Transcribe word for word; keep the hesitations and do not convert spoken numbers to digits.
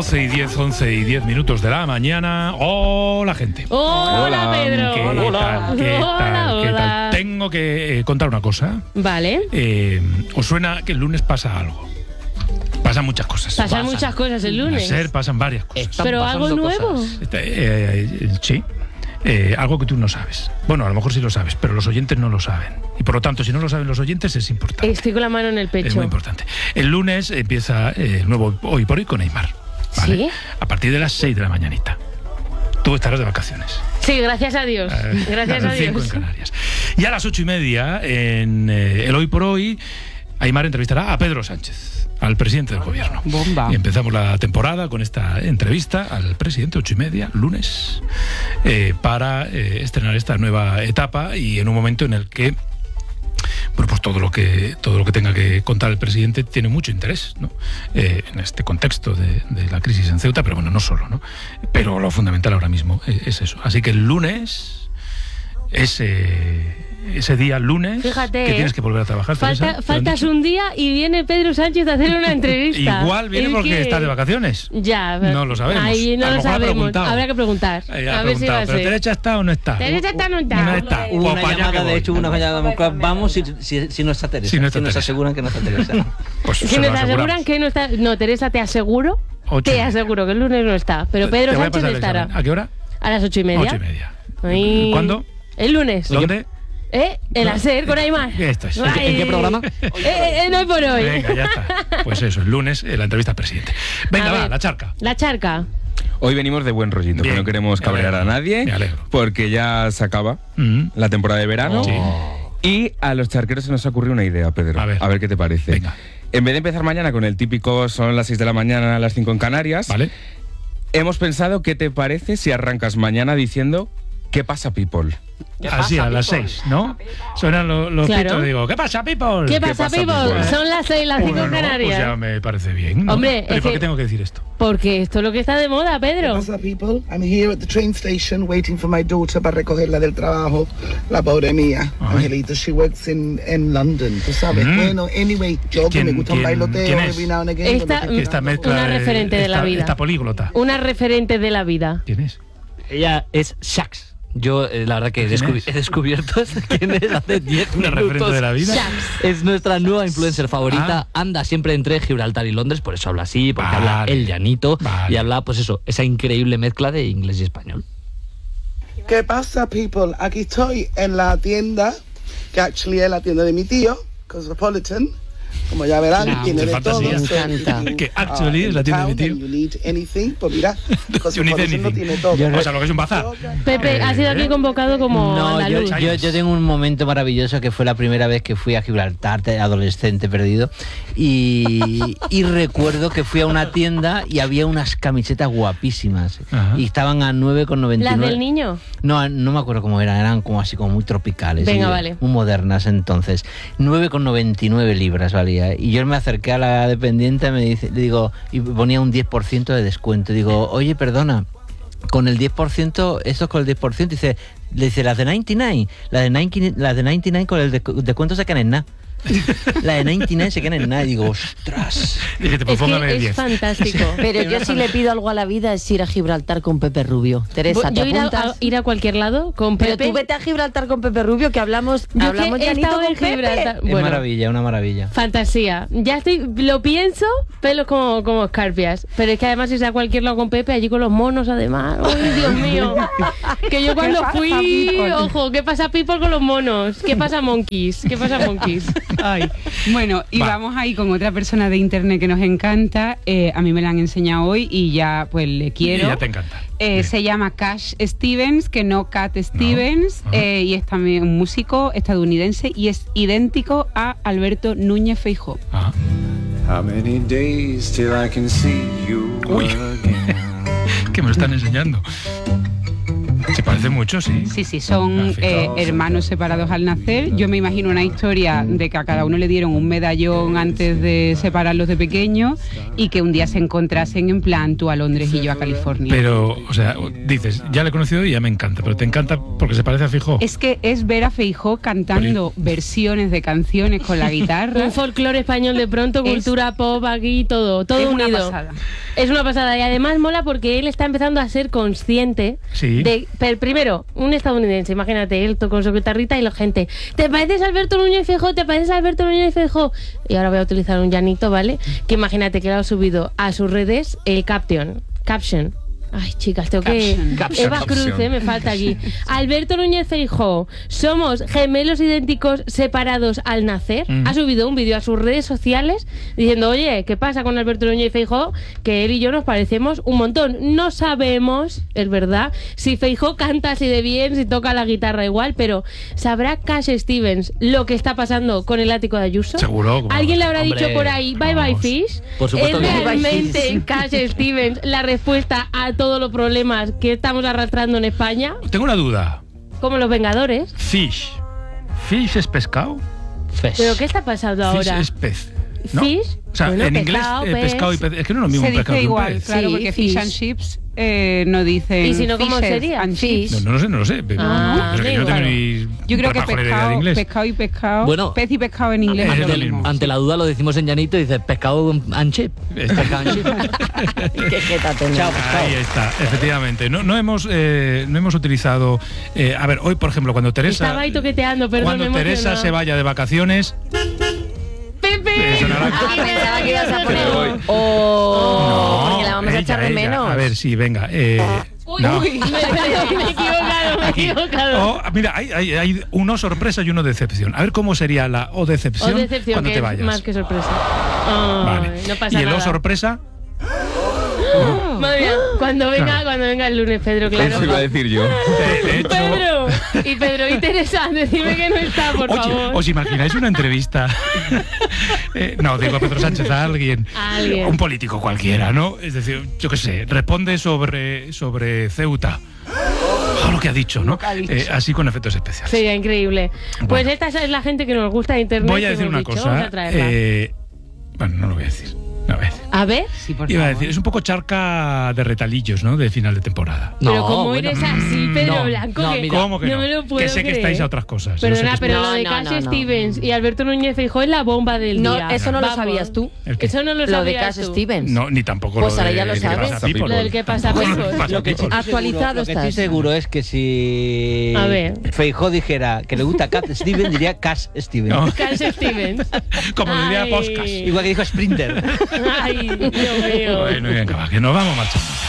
doce y diez, once y diez minutos de la mañana. Hola, gente. Hola, hola Pedro. ¿Qué hola. tal? ¿Qué hola, tal? ¿Qué hola. tal? Tengo que eh, contar una cosa. Vale. Eh, ¿Os suena que el lunes pasa algo? Pasan muchas cosas. Pasan, pasan muchas cosas el lunes. Ser, pasan varias cosas. Están Pero algo nuevo. cosas. Este, eh, eh, sí. Eh, algo que tú no sabes. Bueno, a lo mejor sí lo sabes, pero los oyentes no lo saben. Y por lo tanto, si no lo saben los oyentes, es importante. Estoy con la mano en el pecho. Es muy importante. El lunes empieza eh, el nuevo Hoy por Hoy con Neymar. ¿Vale? ¿Sí? A partir de las seis de la mañanita. Tú estarás de vacaciones. Sí, gracias a Dios. Eh, Gracias a a las cinco Dios. en Canarias. Y a las ocho y media, en eh, el Hoy por Hoy, Aimar entrevistará a Pedro Sánchez, al presidente del gobierno. Bomba. Y empezamos la temporada con esta entrevista al presidente, ocho y media, lunes, eh, para eh, estrenar esta nueva etapa y en un momento en el que, bueno, pues todo lo que todo lo que tenga que contar el presidente tiene mucho interés, ¿no? Eh, en este contexto de, de la crisis en Ceuta, pero bueno, no solo, ¿no? Pero lo fundamental ahora mismo es, es eso. Así que el lunes, ese, ese día lunes, Fíjate, que ¿eh? tienes que volver a trabajar. Falta, Teresa, ¿te lo han faltas dicho? un día y viene Pedro Sánchez a hacer una entrevista. Igual viene Es porque que- está de vacaciones. Ya. No lo sabemos. Ahí no A lo lo mejor ha sabemos. preguntado. Habrá que preguntar. Eh, ha a ver si va preguntado, a ¿pero ser. Teresa está o no está? Teresa está o no está. No está. Hubo O una para allá que llamada, de voy. hecho, una llamada. Vamos si, si, si no está Teresa. Si no está nos Teresa. aseguran que no está Teresa. Pues se Si lo nos aseguran aseguramos. que no está. No, Teresa, te aseguro. Ocho y Te media. aseguro que el lunes no está. Pero Pedro Te voy a Sánchez pasar el estará. examen. ¿A qué hora? A las ocho y media. Ocho y media. Ay. ¿Cuándo? El lunes. ¿Dónde? ¿Eh? El hacer con Aymar. Esto es. Ay. ¿En qué programa? Eh, eh, no hay por hoy. Venga, ya está. Pues eso, el lunes, eh, la entrevista al presidente. Venga, A va, ver. la charca. La charca. Hoy venimos de buen rollito, Bien, que no queremos me cabrear a alegro, nadie, me alegro. porque ya se acaba Mm. la temporada de verano. Sí. Y a los charqueros se nos ha ocurrido una idea, Pedro. A ver. qué te parece. Venga. En vez de empezar mañana con el típico son las seis de la mañana, las cinco en Canarias, ¿Vale? hemos pensado qué te parece si arrancas mañana diciendo ¿qué pasa, people? Así, a las seis, ¿no? Suenan los, los Claro. pitos y digo, ¿qué pasa, people? ¿Qué pasa, pasa, people? people? Son las seis, las cinco Bueno, en no, Canarias. pues ya me parece bien, ¿no? Hombre, ¿Pero es por que- qué tengo que decir esto? Porque esto es lo que está de moda, Pedro. What's up, people? I'm here at the train station waiting for my daughter para recogerla del trabajo. La pobre mía, Ay. Angelita, she works in, in London, tú sabes. Mm. Bueno, anyway, yo que ¿Quién- me gusta quién- un bailoteo quién es? every now and again. Esta- cuando estoy Esta quedando- mezcla. Una de- referente de la esta- vida. Esta políglota. Una referente de la vida. ¿Quién es? Ella es Shax. Yo, eh, la verdad que he, ¿Quién descubi- es? he descubierto quién es hace diez ¿Una minutos. referente de la vida? Shax. Es nuestra nueva influencer favorita. Ah. Anda siempre entre Gibraltar y Londres, por eso habla así, porque Vale. habla el llanito Vale. y habla, pues eso, esa increíble mezcla de inglés y español. ¿Qué pasa, people? Aquí estoy en la tienda, que actually es la tienda de mi tío, Cosmopolitan. Como ya verán, Claro. tiene Qué de fantasía. todo. Me So, encanta. if you Que actually are es la in tienda de mi town tío. and you need anything, pues mira, You need Cosmopolitan no anything. tiene todo. Yo O sea, lo que es un bazar. Pepe, ha sido aquí convocado como No, yo, andaluz. yo, yo tengo un momento maravilloso que fue la primera vez que fui a Gibraltar, de adolescente perdido, y, y recuerdo que fui a una tienda y había unas camisetas guapísimas Ajá. y estaban a nueve con noventa y ¿Las nueve. del niño? No, no me acuerdo cómo eran, eran como así como muy tropicales. Venga, y vale. Muy modernas entonces. nueve con noventa y nueve libras valía. Y yo me acerqué a la dependiente, me dice, le digo, y ponía un diez por ciento de descuento. Digo, oye, perdona, con el diez por ciento, esto es con el diez por ciento, dice, le dice, las de noventa y nueve, las de noventa y nueve, las de noventa y nueve con el descu- descuento se quedan en nada. La de noventa y nueve se quedan en nada. Y digo, ostras. Dijiste, pues Es póngame que es diez. fantástico. Pero yo si le pido algo a la vida es ir a Gibraltar con Pepe Rubio. Teresa, ¿te Yo ir a, apuntas? a- ir a cualquier lado con Pero Pepe. tú vete a Gibraltar con Pepe Rubio, que hablamos, Yo hablamos que he llanito estado con en Gibraltar. Pepe. Es Bueno, maravilla, una maravilla. fantasía. Ya estoy, lo pienso, pelos como, como escarpias. Pero es que además irse a cualquier lado con Pepe, allí con los monos además. ¡Ay, Dios mío! Que yo cuando pasa, fui, people? ojo, ¿qué pasa people con los monos? ¿Qué pasa monkeys? ¿Qué pasa monkeys? Ay. Bueno, y Va. vamos ahí con otra persona de internet que nos encanta. Eh, a mí me la han enseñado hoy y ya pues le quiero. Y ya te encanta. Eh, Bien. se llama Cash Stevens, que no Cat Stevens, Ajá. eh, y es también un músico estadounidense y es idéntico a Alberto Núñez Feijóo. Ah. How many days till I can see you Uy. again? Que me lo están enseñando. Se parece mucho, sí. Sí, sí, son Ah, fijaos. eh, hermanos separados al nacer. Yo me imagino una historia de que a cada uno le dieron un medallón antes de separarlos de pequeños y que un día se encontrasen en plan tú a Londres y yo a California. Pero, o sea, dices, ya le he conocido y ya me encanta, pero te encanta porque se parece a Feijóo. Es que es ver a Feijóo cantando versiones de canciones con la guitarra. Un folclore español de pronto, Es- cultura pop aquí, todo, todo es una unido. pasada. Es una pasada y además mola porque él está empezando a ser consciente Sí. de, pero primero, un estadounidense, imagínate, él con su guitarrita y la gente, ¿te pareces a Alberto Núñez Feijóo? ¿Te pareces a Alberto Núñez Feijóo? Y ahora voy a utilizar un llanito, ¿vale? Que imagínate que le ha subido a sus redes el caption, caption. Ay, chicas, tengo que... Caption. Caption. Eva Cruz, Caption. eh, me falta aquí. Alberto Núñez Feijóo, somos gemelos idénticos separados al nacer. Mm. Ha subido un vídeo a sus redes sociales diciendo, oye, ¿qué pasa con Alberto Núñez Feijóo? Que él y yo nos parecemos un montón. No sabemos, es verdad, si Feijóo canta así de bien, si toca la guitarra igual, pero ¿sabrá Cash Stevens lo que está pasando con el ático de Ayuso? Seguro. ¿Cómo ¿Alguien le no? habrá Hombre, dicho por ahí, bye bye vamos. fish? Por supuesto ¿Es que sí. realmente Cash Stevens la respuesta a todos los problemas que estamos arrastrando en España? Tengo una duda. Como los Vengadores. Fish. ¿Fish es pescado? Fes. ¿Pero qué está pasando Fish ahora? es pez. ¿no? Fish. O sea, Bueno, en inglés pescado, eh, pez. pescado y pez. Es que no es lo mismo Se un pescado dice que un igual, pez. claro, Sí, porque fish, fish. and chips eh, no dicen. ¿Y si no, cómo fishes sería? and Fish. chips. No, no lo sé, no lo sé. Pero, Ah, pero es que yo no tengo ni Yo creo que pajolera idea de pescado, inglés. pescado y pescado. Bueno, pez y pescado en inglés es es lo lo mismo. mismo. Ante la duda lo decimos en llanito y dices pescado and chip. Está- Pescado and chip. Qué jeta tenemos. Ahí está, efectivamente. No, no hemos eh, no hemos utilizado. eh, a ver, hoy, por ejemplo, cuando Teresa. Estaba ahí toqueteando, perdón, Cuando me he Teresa emocionado. se vaya de vacaciones. ¡Pepe! Eh, sonará- Ah, pensaba que ibas a poner. Pero hoy- Oh, porque la vamos a ella, echar de ella. menos. A ver, sí, venga. Eh, Uy, no. uy, me, me he equivocado, me he Aquí. equivocado. O, mira, hay, hay, hay uno sorpresa y uno decepción. A ver cómo sería la o decepción, O decepción, cuando que te es vayas. más que sorpresa. Ay, Vale. No pasa y el nada. o sorpresa. Madre mía, cuando venga, Claro. cuando venga el lunes, Pedro, claro. Eso iba a decir yo. De, de hecho, Pedro, y Pedro y Teresa, decime que no está, por oye, favor. ¿os imagináis una entrevista? Eh, no, digo a Pedro Sánchez, a alguien, A alguien. un político cualquiera, ¿no? Es decir, yo qué sé, responde sobre, sobre Ceuta. O lo que ha dicho, ¿no? Eh, así con efectos especiales. Sería increíble. Pues Bueno. esta es la gente que nos gusta de internet. Voy a que decir hemos una dicho, vamos cosa. a traerla. eh, bueno, no lo voy a decir. No lo voy a decir. A ver, Sí, por Iba a favor. decir, es un poco charca de retalillos, ¿no? De final de temporada. pero No, como bueno. eres así, Pedro No, Blanco, no, que mira. ¿Cómo que no? no me lo puedo que sé que creer. estáis a otras cosas. yo sé Perdona, que pero No, lo de no, Cash no, no. Stevens y Alberto Núñez Feijóo es la bomba del No, día. eso no lo Vamos. sabías tú. ¿El qué? Eso no lo Lo de sabías Cash tú. Stevens. No, ni tampoco Pues lo ahora de ya lo ¿qué sabes. pasa, people? Lo del que pasa, ¿Qué Pecos. pasa, Lo que sí people? estoy Actualizado seguro- Lo que estoy estás. seguro es que si A ver. Feijóo dijera que le gusta Cat Stevens, diría Cash Stevens. No. Cash Stevens. Como diría Ay. Podcast. Igual que dijo Sprinter. Ay, Dios mío. Bueno, venga, va, que nos vamos marchando.